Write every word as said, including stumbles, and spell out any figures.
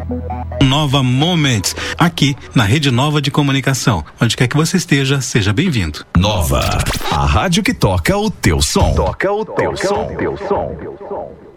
Nova Moments, aqui na Rede Nova de Comunicação. Onde quer que você esteja, seja bem-vindo. Nova, a rádio que toca o teu som. Toca o teu som. Teu som.